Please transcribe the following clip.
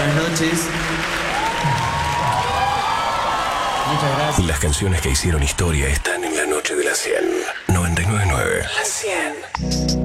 buenas noches. Muchas gracias. Las canciones que hicieron historia están en la noche de las 100. 99.9. La 100.